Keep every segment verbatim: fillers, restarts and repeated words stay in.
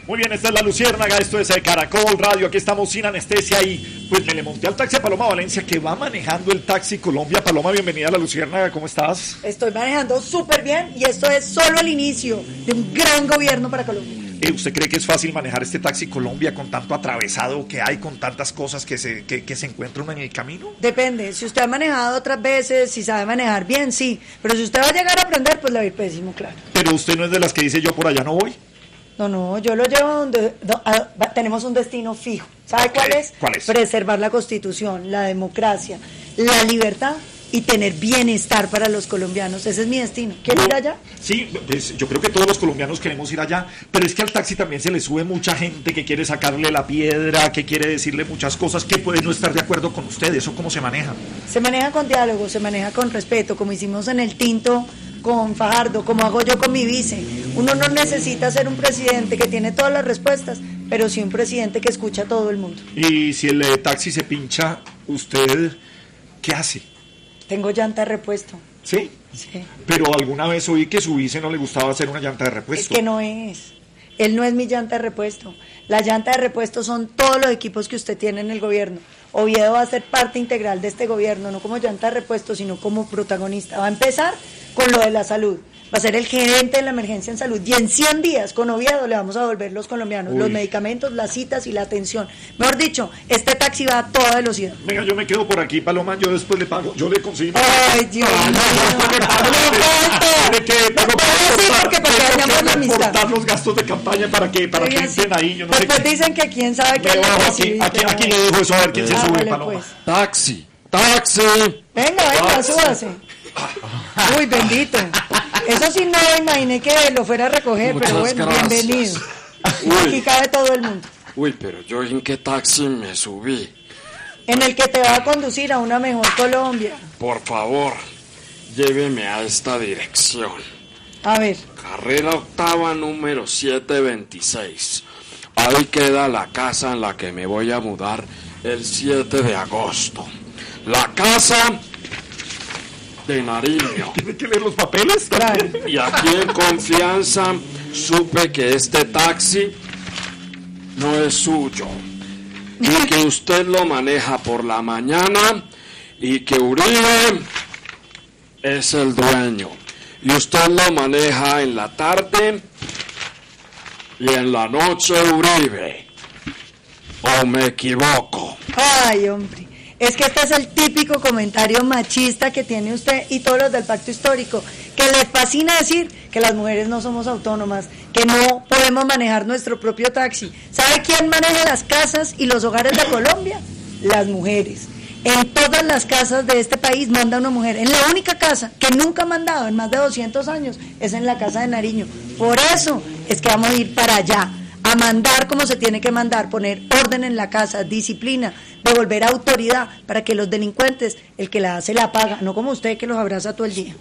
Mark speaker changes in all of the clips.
Speaker 1: Muy bien, esta es La Luciérnaga, esto es Caracol Radio, aquí estamos sin anestesia y pues me le monté al taxi a Paloma Valencia que va manejando el Taxi Colombia. Paloma, bienvenida a La Luciérnaga, ¿cómo estás?
Speaker 2: Estoy manejando súper bien y esto es solo el inicio de un gran gobierno para Colombia.
Speaker 1: Eh, ¿Usted cree que es fácil manejar este Taxi Colombia con tanto atravesado que hay, con tantas cosas que se, que, que se encuentra uno en el camino?
Speaker 2: Depende, si usted ha manejado otras veces, si sabe manejar bien, sí, pero si usted va a llegar a aprender, pues le va a ir pésimo, claro.
Speaker 1: Pero usted no es de las que dice yo por allá no voy.
Speaker 2: No, no, yo lo llevo donde do, a, va, tenemos un destino fijo. ¿Sabe
Speaker 1: okay.
Speaker 2: cuál es?
Speaker 1: ¿Cuál es?
Speaker 2: Preservar la Constitución, la democracia, la libertad y tener bienestar para los colombianos. Ese es mi destino. ¿Quiere
Speaker 1: no,
Speaker 2: ir allá?
Speaker 1: Sí, pues, yo creo que todos los colombianos queremos ir allá, pero es que al taxi también se le sube mucha gente que quiere sacarle la piedra, que quiere decirle muchas cosas, que puede no estar de acuerdo con usted. ¿Eso cómo se maneja?
Speaker 2: Se maneja con diálogo, se maneja con respeto, como hicimos en el Tinto con Fajardo, como hago yo con mi vice. Uno no necesita ser un presidente que tiene todas las respuestas, pero sí un presidente que escucha a todo el mundo.
Speaker 1: Y si el eh, taxi se pincha, ¿usted qué hace?
Speaker 2: Tengo llanta de repuesto.
Speaker 1: ¿Sí?
Speaker 2: Sí.
Speaker 1: Pero alguna vez oí que su vice no le gustaba hacer una llanta de repuesto.
Speaker 2: Es que no es. Él no es mi llanta de repuesto. La llanta de repuesto son todos los equipos que usted tiene en el gobierno. Oviedo va a ser parte integral de este gobierno, no como llanta de repuesto, sino como protagonista. Va a empezar con lo de la salud. Va a ser el gerente de la emergencia en salud. Y en cien días con Oviedo le vamos a devolver los colombianos, Uy. los medicamentos, las citas y la atención. Mejor dicho, este taxi va a toda velocidad.
Speaker 1: Venga, yo me quedo por aquí, Paloma, yo después le pago, yo le consigo.
Speaker 2: Ay, Dios mío. porque para
Speaker 1: cortar los gastos de campaña para que para que estén ahí. Yo no
Speaker 2: Después
Speaker 1: sé
Speaker 2: dicen que quién sabe qué.
Speaker 1: Aquí, aquí, aquí le dejo eso a ver quién se sube, Paloma.
Speaker 3: Pues. Taxi, taxi.
Speaker 2: Venga, venga, taxi. Súbase. Uy, bendito. Eso sí no me imaginé que lo fuera a recoger,
Speaker 3: Muchas
Speaker 2: pero bueno,
Speaker 3: gracias.
Speaker 2: bienvenido.
Speaker 3: Uy.
Speaker 2: Aquí cabe todo el mundo.
Speaker 3: Uy, pero yo en qué taxi me subí.
Speaker 2: En el que te va a conducir a una mejor Colombia.
Speaker 3: Por favor, lléveme a esta dirección.
Speaker 2: A ver.
Speaker 3: Carrera octava número setecientos veintiséis. Ahí queda la casa en la que me voy a mudar el siete de agosto. La casa de Nariño.
Speaker 1: ¿Tiene que leer los papeles?
Speaker 2: Claro.
Speaker 3: Y aquí en confianza supe que este taxi no es suyo y que usted lo maneja por la mañana y que Uribe es el dueño y usted lo maneja en la tarde y en la noche Uribe. ¿O me equivoco?
Speaker 2: Ay, hombre. Es que este es el típico comentario machista que tiene usted y todos los del pacto histórico, que les fascina decir que las mujeres no somos autónomas, que no podemos manejar nuestro propio taxi. ¿Sabe quién maneja las casas y los hogares de Colombia? Las mujeres. En todas las casas de este país manda una mujer. En la única casa que nunca ha mandado en más de doscientos años es en la casa de Nariño. Por eso es que vamos a ir para allá, a mandar como se tiene que mandar, poner orden en la casa, disciplina, devolver autoridad para que los delincuentes, el que la hace la paga, no como usted que los abraza todo el día.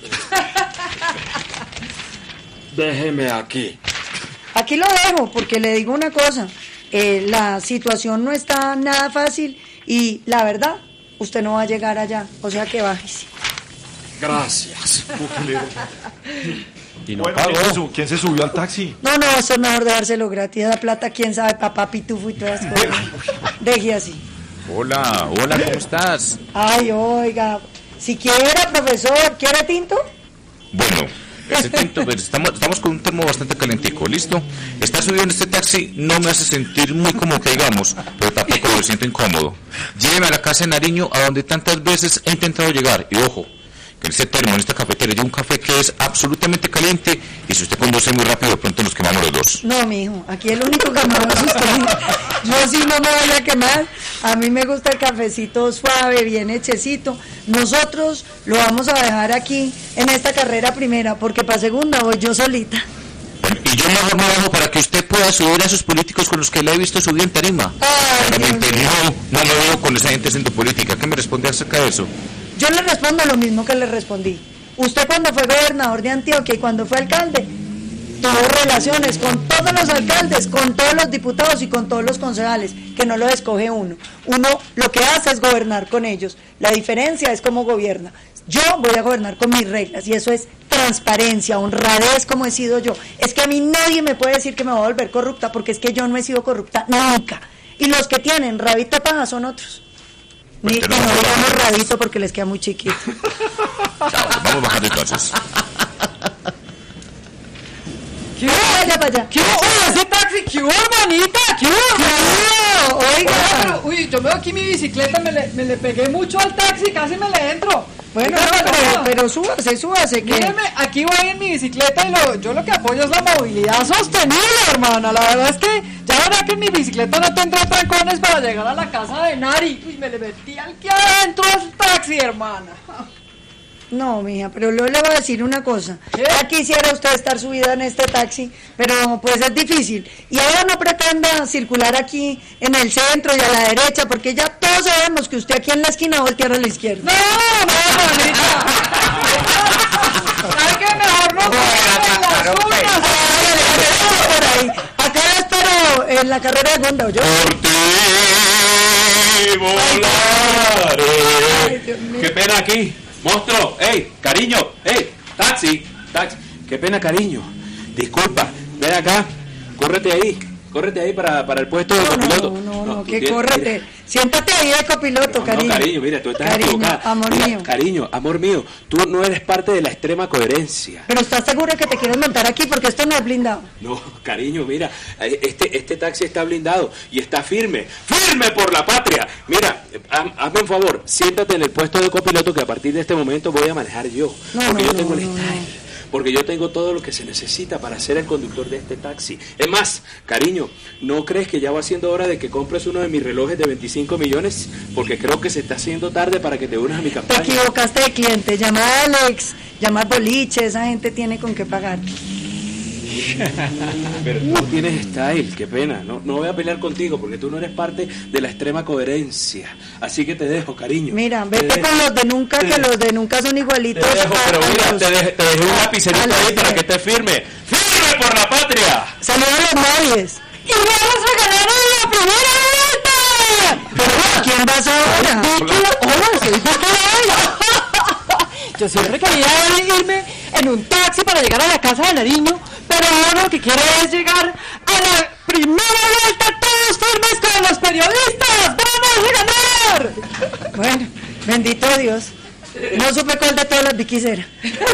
Speaker 3: Déjeme aquí.
Speaker 2: Aquí lo dejo porque le digo una cosa, eh, la situación no está nada fácil y la verdad, usted no va a llegar allá, o sea que bájese.
Speaker 3: Gracias.
Speaker 1: Y no bueno, ¿quién se, ¿quién se subió al taxi?
Speaker 2: No, no, eso es mejor dejárselo gratis. Esa plata, quién sabe, papá pitufo y todas las cosas. Deje así.
Speaker 4: Hola, hola, ¿cómo estás?
Speaker 2: Ay, oiga, si quiere, profesor, ¿quiere tinto?
Speaker 4: Bueno, este tinto, pues, estamos, estamos con un termo bastante calentico, ¿listo? Estar subido en este taxi no me hace sentir muy cómodo, que digamos, pero tampoco me siento incómodo. Lléveme a la casa de Nariño, a donde tantas veces he intentado llegar, y ojo, en este termo, en esta cafetera, hay un café que es absolutamente caliente y si usted conduce muy rápido, de pronto nos quemamos los dos.
Speaker 2: No, mijo, aquí el único quemado es usted. Yo sí no me voy a quemar. A mí me gusta el cafecito suave, bien hechecito. Nosotros lo vamos a dejar aquí en esta carrera primera, porque para segunda voy yo solita.
Speaker 4: Bueno, y yo mejor me bajo para que usted pueda subir a esos políticos con los que le he visto subir en tarima.
Speaker 2: Ay,
Speaker 4: Realmente no, no me veo con esa gente haciendo política. ¿Qué me responde acerca de eso?
Speaker 2: Yo le respondo lo mismo que le respondí. Usted cuando fue gobernador de Antioquia y cuando fue alcalde, tuvo relaciones con todos los alcaldes, con todos los diputados y con todos los concejales, que no lo escoge uno. Uno lo que hace es gobernar con ellos. La diferencia es cómo gobierna. Yo voy a gobernar con mis reglas y eso es transparencia, honradez como he sido yo. Es que a mí nadie me puede decir que me voy a volver corrupta porque es que yo no he sido corrupta nunca. Y los que tienen rabito de paja son otros. Ni, no digamos rabito porque les queda muy chiquito.
Speaker 4: Chao, vamos bajando entonces.
Speaker 2: ¿Qué hubo? Vaya para allá.
Speaker 5: ¿Qué hubo? Uy, ese taxi, ¿qué hubo, hermanita? ¿Qué hubo?
Speaker 2: Oiga.
Speaker 5: Oiga, pero, uy, yo veo aquí mi bicicleta, me le, me le pegué mucho al taxi, casi me le entro.
Speaker 2: Bueno,
Speaker 5: Oiga,
Speaker 2: no, pero,
Speaker 5: pero,
Speaker 2: pero súbase, súbase. Que...
Speaker 5: Míreme, aquí voy en mi bicicleta y lo, yo lo que apoyo es la movilidad sostenible, hermana. La verdad es que ya verá que en mi bicicleta no tendré trancones para llegar a la casa de Nari. Uy, me le metí aquí adentro al taxi, hermana.
Speaker 2: No, mija, pero yo le voy a decir una cosa.
Speaker 5: ¿Qué?
Speaker 2: Ya quisiera usted estar subida en este taxi, pero pues es difícil. Y ahora no pretenda circular aquí en el centro y a la derecha, porque ya todos sabemos que usted aquí en la esquina va a voltear a la izquierda.
Speaker 5: No, no, hermanita. Hay que mejor no comer las urnas.
Speaker 2: Por ahí. Acá la espero en la carrera de Gonda, ¿o yo?
Speaker 4: Por ti volaré.
Speaker 2: Ay, Dios mío.
Speaker 6: Qué pena aquí, monstruo, ey, cariño, ey, taxi, taxi, qué pena, cariño, disculpa, ven acá, córrete ahí, córrete ahí para, para el puesto de
Speaker 2: No,
Speaker 6: copiloto.
Speaker 2: no, no, no,
Speaker 6: tú
Speaker 2: que
Speaker 6: tienes-
Speaker 2: córrete.
Speaker 6: mira.
Speaker 2: Siéntate ahí de copiloto,
Speaker 6: No,
Speaker 2: cariño.
Speaker 6: no, cariño, mira, tú estás
Speaker 2: Cariño,
Speaker 6: equivocada.
Speaker 2: amor
Speaker 6: Mira,
Speaker 2: mío.
Speaker 6: Cariño, amor mío, tú no eres parte de la extrema coherencia.
Speaker 2: Pero ¿estás seguro que te quieres montar aquí? Porque esto no es blindado.
Speaker 6: No, cariño, mira, este, este taxi está blindado y está firme, firme por la patria. Mira, haz- hazme un favor, siéntate en el puesto de copiloto que a partir de este momento voy a manejar yo.
Speaker 2: No,
Speaker 6: porque
Speaker 2: no,
Speaker 6: yo tengo
Speaker 2: no,
Speaker 6: el
Speaker 2: no,
Speaker 6: style. Porque yo tengo todo lo que se necesita para ser el conductor de este taxi. Es más, cariño, ¿no crees que ya va siendo hora de que compres uno de mis relojes de veinticinco millones? Porque creo que se está haciendo tarde para que te unas a mi
Speaker 2: Te
Speaker 6: campaña.
Speaker 2: equivocaste de cliente. Llama a Alex, llama a Boliche, esa gente tiene con qué pagar.
Speaker 6: Pero tú no tienes style, qué pena. No, no voy a pelear contigo porque tú no eres parte de la extrema coherencia. Así que te dejo, cariño.
Speaker 2: Mira,
Speaker 6: Te
Speaker 2: vete
Speaker 6: dejo.
Speaker 2: con los de nunca, que los de nunca son
Speaker 6: Te
Speaker 2: igualitos.
Speaker 6: dejo,
Speaker 2: a-
Speaker 6: pero
Speaker 2: a
Speaker 6: mira,
Speaker 2: los-
Speaker 6: te dejé, te dejé un
Speaker 2: a-
Speaker 6: lapicerito
Speaker 2: a los
Speaker 6: ahí para
Speaker 2: de-
Speaker 6: que estés firme. ¡Firme por la patria!
Speaker 2: Saludos a los novios. ¡Y vamos a ganar en la primera vuelta! Pero ¿quién vas ahora?
Speaker 5: Hola, soy Vicky Lola. Yo siempre quería irme en un taxi para llegar a la casa de Nariño, pero ahora lo que quiero es llegar a la primera vuelta todos firmes con los periodistas. ¡Vamos a ganar!
Speaker 2: Bueno, bendito Dios. No supe cuál de todas las Vicky's era.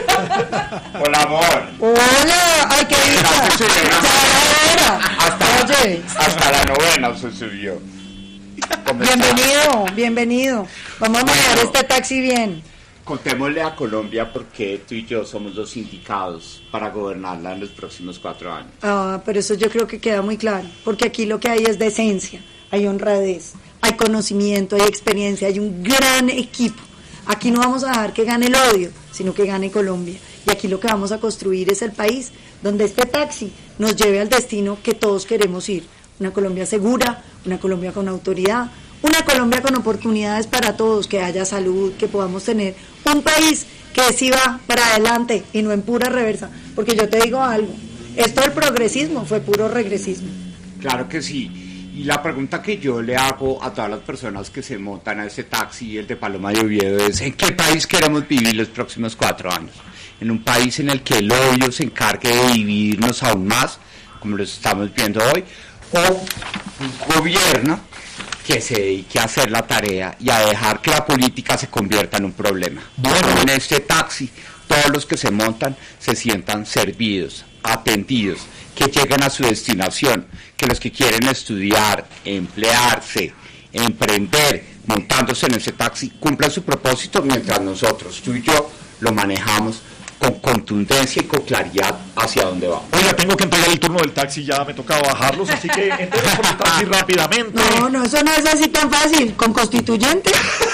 Speaker 7: Hola, amor.
Speaker 2: Hola, ay, qué
Speaker 7: Hasta se subió, ¿no?
Speaker 2: rica.
Speaker 7: Hasta,
Speaker 2: Oye,
Speaker 7: hasta la novena se subió. ¿Cómo está?
Speaker 2: bienvenido, bienvenido. Vamos a manejar
Speaker 7: Bueno.
Speaker 2: este taxi bien.
Speaker 7: Contémosle a Colombia porque tú y yo somos los indicados para gobernarla en los próximos cuatro años.
Speaker 2: Ah, pero eso yo creo que queda muy claro, porque aquí lo que hay es decencia, hay honradez, hay conocimiento, hay experiencia, hay un gran equipo. Aquí no vamos a dejar que gane el odio, sino que gane Colombia. Y aquí lo que vamos a construir es el país donde este taxi nos lleve al destino que todos queremos ir. Una Colombia segura, una Colombia con autoridad, una Colombia con oportunidades para todos, que haya salud, que podamos tener un país que sí va para adelante y no en pura reversa. Porque yo te digo algo, esto del progresismo fue puro regresismo.
Speaker 7: Claro que sí. Y la pregunta que yo le hago a todas las personas que se montan a ese taxi, el de Paloma de Oviedo, es ¿en qué país queremos vivir los próximos cuatro años? ¿En un país en el que el odio se encargue de dividirnos aún más, como lo estamos viendo hoy? ¿O un gobierno que se dedique a hacer la tarea y a dejar que la política se convierta en un problema? Bueno, en este taxi todos los que se montan se sientan servidos, atendidos, que lleguen a su destinación, que los que quieren estudiar, emplearse, emprender, montándose en ese taxi, cumplan su propósito mientras nosotros, tú y yo, lo manejamos con contundencia y con claridad hacia dónde vamos.
Speaker 1: Oiga, tengo que entregar el turno del taxi, ya me tocaba bajarlos, así que entremos por el taxi rápidamente.
Speaker 2: No, no, eso no es así tan fácil. ¿Con constituyente?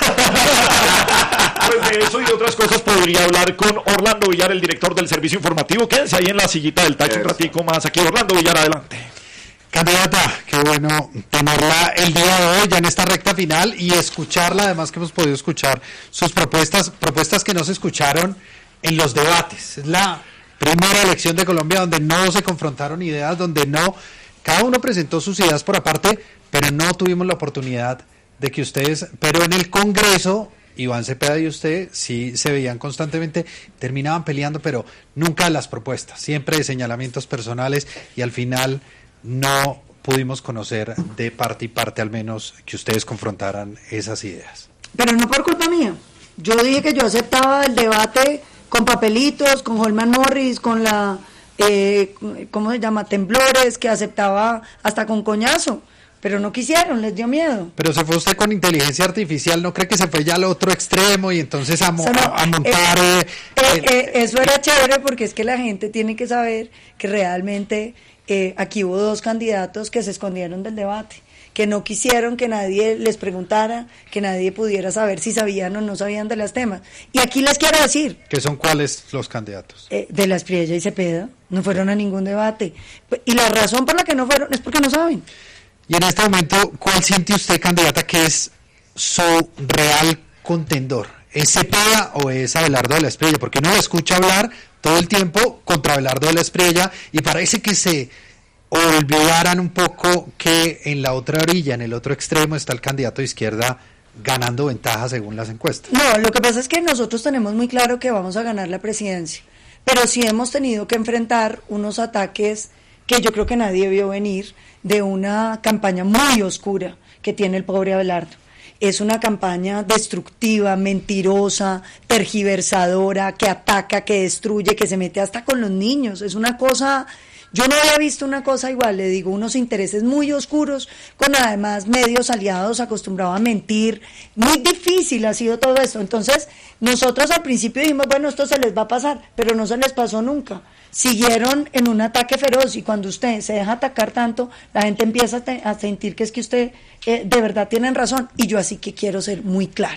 Speaker 1: Pues de eso y de otras cosas podría hablar con Orlando Villar, el director del servicio informativo. Quédense ahí en la sillita del taxi un
Speaker 7: Eso.
Speaker 1: ratico más. Aquí Orlando Villar, adelante.
Speaker 8: Candidata, qué bueno tenerla el día de hoy ya en esta recta final y escucharla, además que hemos podido escuchar sus propuestas, propuestas que no se escucharon en los debates. Es la primera elección de Colombia donde no se confrontaron ideas, donde no, cada uno presentó sus ideas por aparte, pero no tuvimos la oportunidad de que ustedes, pero en el Congreso Iván Cepeda y usted sí se veían constantemente, terminaban peleando, pero nunca las propuestas, siempre de señalamientos personales, y al final no pudimos conocer de parte y parte al menos que ustedes confrontaran esas ideas.
Speaker 2: Pero no por culpa mía. Yo dije que yo aceptaba el debate con papelitos, con Holman Morris, con la, eh, ¿cómo se llama? Temblores, que aceptaba hasta con coñazo. Pero no quisieron, les dio miedo.
Speaker 8: Pero se fue usted con inteligencia artificial, ¿no cree que se fue ya al otro extremo y entonces a, mo-
Speaker 2: O sea, no,
Speaker 8: a, a montar...
Speaker 2: eh,
Speaker 8: eh,
Speaker 2: eh, eh, eso era chévere porque es que la gente tiene que saber que realmente eh, aquí hubo dos candidatos que se escondieron del debate, que no quisieron que nadie les preguntara, que nadie pudiera saber si sabían o no sabían de los temas. Y aquí les quiero decir...
Speaker 8: ¿Qué son cuáles los candidatos?
Speaker 2: Eh, de la Espriella y Cepeda, no fueron a ningún debate. Y la razón por la que no fueron es porque no saben.
Speaker 8: Y en este momento, ¿cuál siente usted, candidata, que es su real contendor? ¿Es Cepeda o es Abelardo de la Espriella? Porque uno lo escucha hablar todo el tiempo contra Abelardo de la Espriella y parece que se olvidaran un poco que en la otra orilla, en el otro extremo, está el candidato de izquierda ganando ventaja según las encuestas.
Speaker 2: No, lo que pasa es que nosotros tenemos muy claro que vamos a ganar la presidencia, pero sí hemos tenido que enfrentar unos ataques que yo creo que nadie vio venir, de una campaña muy oscura que tiene el pobre Abelardo. Es una campaña destructiva, mentirosa, tergiversadora, que ataca, que destruye, que se mete hasta con los niños. Es una cosa, yo no había visto una cosa igual, le digo, unos intereses muy oscuros, con además medios aliados acostumbrados a mentir. Muy difícil ha sido todo esto. Entonces, nosotros al principio dijimos, bueno, esto se les va a pasar, pero no se les pasó nunca. Siguieron en un ataque feroz, y cuando usted se deja atacar tanto, la gente empieza a, te, a sentir que es que usted eh, de verdad tienen razón, y yo así que quiero ser muy clara.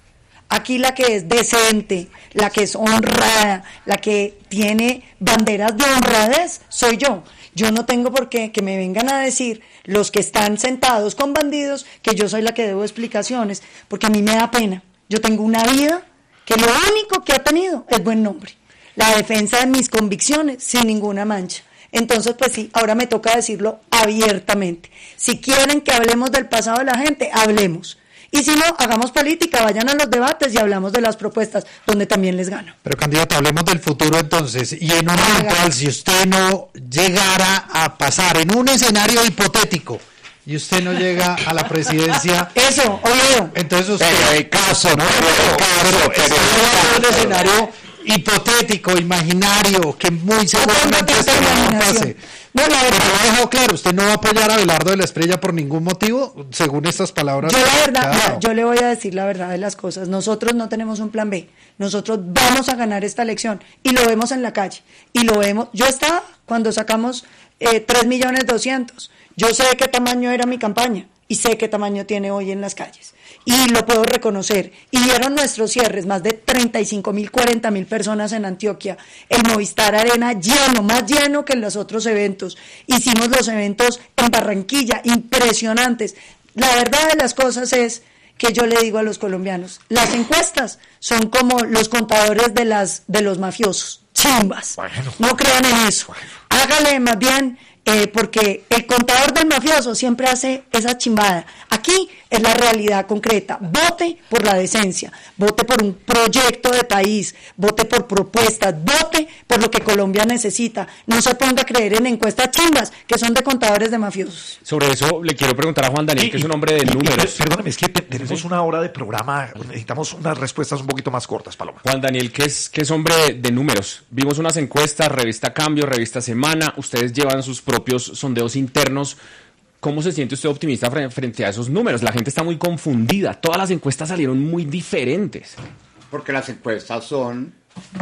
Speaker 2: Aquí la que es decente, la que es honrada, la que tiene banderas de honradez, soy yo. Yo no tengo por qué que me vengan a decir los que están sentados con bandidos que yo soy la que debo explicaciones, porque a mí me da pena. Yo tengo una vida que lo único que ha tenido es buen nombre. La defensa de mis convicciones sin ninguna mancha. Entonces, pues sí, ahora me toca decirlo abiertamente. Si quieren que hablemos del pasado de la gente, hablemos. Y si no, hagamos política, vayan a los debates y hablamos de las propuestas, donde también les gano.
Speaker 8: Pero, candidato, hablemos del futuro entonces. Y en un eventual, si usted no llegara a pasar en un escenario hipotético y usted no llega a la presidencia...
Speaker 2: Eso, oye.
Speaker 8: Entonces usted...
Speaker 7: Pero hay caso, ¿no?
Speaker 8: Pero, pero, pero, un escenario hipotético, imaginario, que muy seguramente esto no pase.
Speaker 2: No, la verdad,
Speaker 8: pero lo ha dejado claro, usted no va a apoyar a Abelardo de la Espriella por ningún motivo, según estas palabras.
Speaker 2: Yo la verdad,
Speaker 8: claro.
Speaker 2: yo le voy a decir la verdad de las cosas. Nosotros no tenemos un plan B. Nosotros vamos a ganar esta elección y lo vemos en la calle. Y lo vemos. Yo estaba cuando sacamos eh, tres millones doscientos. Yo sé qué tamaño era mi campaña y sé qué tamaño tiene hoy en las calles. Y lo puedo reconocer. Y vieron nuestros cierres, más de treinta y cinco mil, cuarenta mil personas en Antioquia. El Movistar Arena lleno, más lleno que en los otros eventos. Hicimos los eventos en Barranquilla, impresionantes. La verdad de las cosas es que yo le digo a los colombianos, las encuestas son como los contadores de, las, de los mafiosos, chimbas.
Speaker 1: Bueno.
Speaker 2: No crean en eso. Hágale más bien... Eh, porque el contador del mafioso siempre hace esa chimbada. Aquí es la realidad concreta. Vote por la decencia, vote por un proyecto de país, vote por propuestas, vote por lo que Colombia necesita. No se ponga a creer en encuestas chimbas que son de contadores de mafiosos.
Speaker 6: Sobre eso le quiero preguntar a Juan Daniel,
Speaker 1: Y-
Speaker 6: que es un hombre de
Speaker 1: y- y-
Speaker 6: números.
Speaker 1: Perdóname, es que te- tenemos una hora de programa, necesitamos unas respuestas un poquito más cortas, Paloma.
Speaker 6: Juan Daniel, que es, que es hombre de, de números. Vimos unas encuestas, revista Cambio, revista Semana, ustedes llevan sus propios sondeos internos. ¿Cómo se siente usted optimista fre- frente a esos números? La gente está muy confundida, todas las encuestas salieron muy diferentes.
Speaker 7: Porque las encuestas son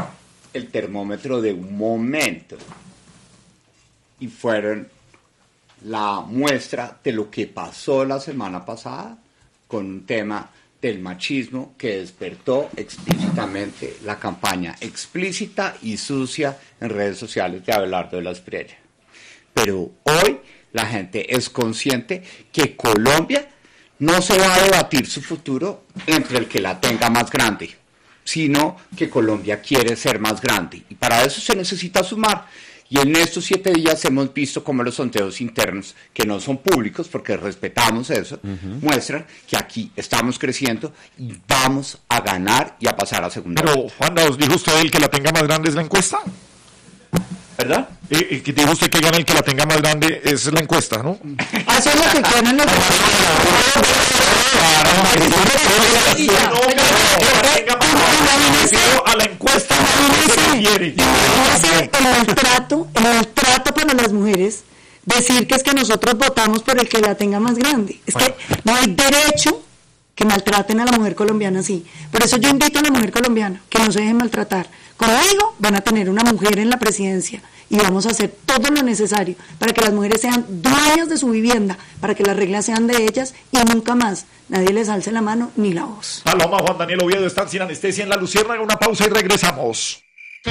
Speaker 7: el termómetro de un momento y fueron la muestra de lo que pasó la semana pasada con un tema del machismo que despertó explícitamente la campaña explícita y sucia en redes sociales de Abelardo de la Espriella. Pero hoy la gente es consciente que Colombia no se va a debatir su futuro entre el que la tenga más grande, sino que Colombia quiere ser más grande. Y para eso se necesita sumar. Y en estos siete días hemos visto cómo los sondeos internos, que no son públicos porque respetamos eso, uh-huh. muestran que aquí estamos creciendo y vamos a ganar y a pasar a segunda.
Speaker 1: Pero, Juanda, ¿os dijo usted el que la tenga más grande es la encuesta?
Speaker 7: ¿Verdad?
Speaker 1: Eh, eh, que dijo usted que gana el que la tenga más grande es la encuesta, ¿no?
Speaker 2: Eso es lo que quieren los
Speaker 1: a la encuesta
Speaker 2: el maltrato, el maltrato para las mujeres, decir que es que nosotros votamos por el que la tenga más grande. Es que no hay derecho que maltraten a la mujer colombiana así. Por eso yo invito a la mujer colombiana que no se dejen maltratar. Como digo, van a tener una mujer en la presidencia y vamos a hacer todo lo necesario para que las mujeres sean dueñas de su vivienda, para que las reglas sean de ellas y nunca más nadie les alce la mano ni la voz.
Speaker 1: Paloma, Juan Daniel Oviedo están sin anestesia en La Luciérnaga. Una pausa y regresamos.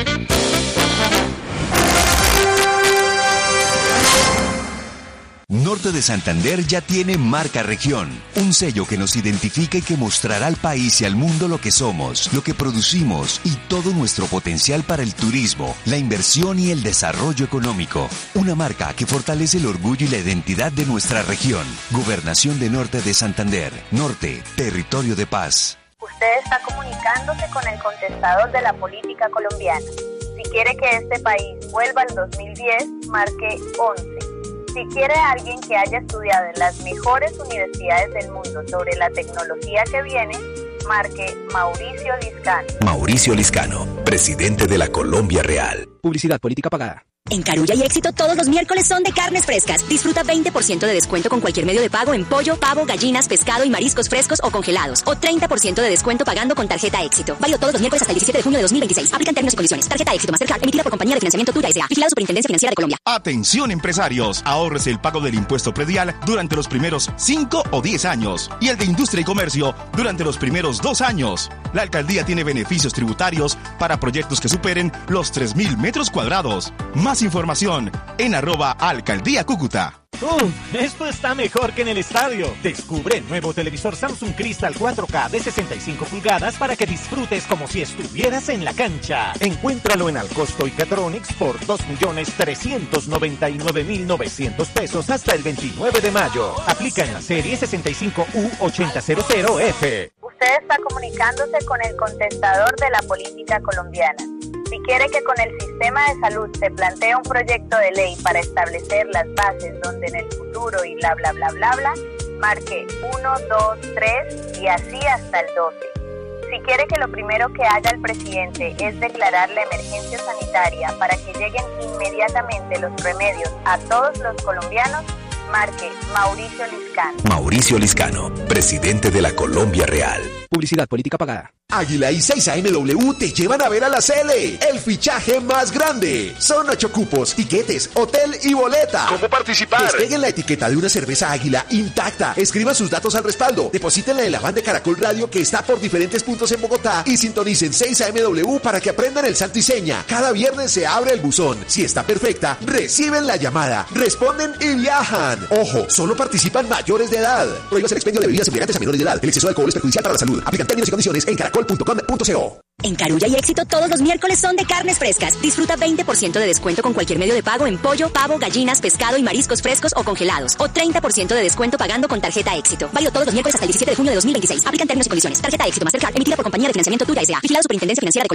Speaker 9: Norte de Santander ya tiene marca región, un sello que nos identifica y que mostrará al país y al mundo lo que somos, lo que producimos y todo nuestro potencial para el turismo, la inversión y el desarrollo económico. Una marca que fortalece el orgullo y la identidad de nuestra región. Gobernación de Norte de Santander. Norte, territorio de paz.
Speaker 10: Usted está comunicándose con el contestador de la política colombiana. Si quiere que este país vuelva al dos mil diez, marque once. Si quiere a alguien que haya estudiado en las mejores universidades del mundo sobre la tecnología que viene, marque Mauricio Liscano.
Speaker 9: Mauricio Liscano, presidente de la Colombia Real.
Speaker 11: Publicidad política pagada.
Speaker 12: En Carulla y Éxito todos los miércoles son de carnes frescas. Disfruta veinte por ciento de descuento con cualquier medio de pago en pollo, pavo, gallinas, pescado y mariscos frescos o congelados. O treinta por ciento de descuento pagando con tarjeta Éxito. Válido todos los miércoles hasta el diecisiete de junio de dos mil veintiséis. Aplican términos y condiciones. Tarjeta Éxito Mastercard emitida por Compañía de Financiamiento Tuya S A. Vigilado Superintendencia Financiera de Colombia.
Speaker 13: Atención empresarios, ahórrese el pago del impuesto predial durante los primeros cinco o diez años y el de industria y comercio durante los primeros dos años. La alcaldía tiene beneficios tributarios para proyectos que superen los tres mil metros cuadrados. Más información en arroba alcaldía Cúcuta.
Speaker 14: ¡Uf! Esto está mejor que en el estadio. Descubre el nuevo televisor Samsung Crystal cuatro K de sesenta y cinco pulgadas para que disfrutes como si estuvieras en la cancha. Encuéntralo en Alcosto y Catronics por dos millones trescientos noventa y nueve mil novecientos pesos hasta el veintinueve de mayo. Aplica en la serie sesenta y cinco U ochenta cero cero F.
Speaker 10: Usted está comunicándose con el contestador de la política colombiana. Si quiere que con el sistema de salud se plantee un proyecto de ley para establecer las bases donde en el futuro y bla bla bla bla bla, marque uno, dos, tres y así hasta el doce. Si quiere que lo primero que haga el presidente es declarar la emergencia sanitaria para que lleguen inmediatamente los remedios a todos los colombianos, marque Mauricio Liscano.
Speaker 9: Mauricio Liscano, presidente de la Colombia Real.
Speaker 11: Publicidad política pagada.
Speaker 15: Águila y seis A M W te llevan a ver a la Cele, el fichaje más grande. Son ocho cupos, tiquetes, hotel y boleta.
Speaker 16: ¿Cómo participar?
Speaker 15: Despeguen la etiqueta de una cerveza Águila intacta, escriban sus datos al respaldo, deposítenla en la van de Caracol Radio que está por diferentes puntos en Bogotá y sintonicen seis A M W para que aprendan el santo y seña. Cada viernes se abre el buzón. Si está perfecta, reciben la llamada, responden y viajan. Ojo, solo participan mayores de edad. Prohíbas el expendio de bebidas embriagantes a menores de edad. El exceso de alcohol es perjudicial para la salud. Aplican términos y condiciones en caracol punto com punto co.
Speaker 12: En Carulla y Éxito todos los miércoles son de carnes frescas. Disfruta veinte por ciento de descuento con cualquier medio de pago en pollo, pavo, gallinas, pescado y mariscos frescos o congelados. O treinta por ciento de descuento pagando con tarjeta Éxito. Válido todos los miércoles hasta el diecisiete de junio de dos mil veintiséis. Aplican términos y condiciones. Tarjeta Éxito Mastercard emitida por Compañía de Financiamiento Tuya S A. Vigilado Superintendencia Financiera de Colombia.